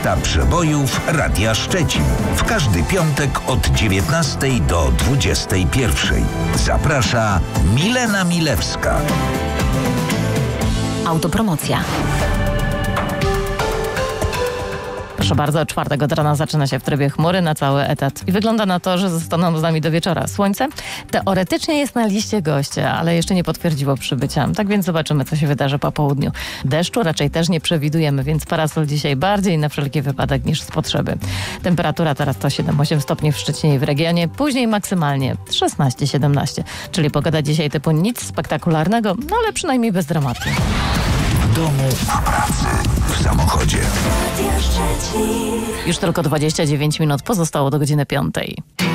Lista przebojów Radia Szczecin. W każdy piątek od 19 do 21. Zaprasza Milena Milewska. Autopromocja. Proszę bardzo, czwartek od rana zaczyna się w trybie chmury na cały etat. I wygląda na to, że zostaną z nami do wieczora. Słońce teoretycznie jest na liście gościa, ale jeszcze nie potwierdziło przybycia. Tak więc zobaczymy, co się wydarzy po południu. Deszczu raczej też nie przewidujemy, więc parasol dzisiaj bardziej na wszelki wypadek niż z potrzeby. Temperatura teraz to 7-8 stopni w Szczecinie i w regionie, później maksymalnie 16-17. Czyli pogoda dzisiaj typu nic spektakularnego, no ale przynajmniej bez dramatu. W domu, w pracy, w samochodzie. Już tylko 29 minut pozostało do godziny 5.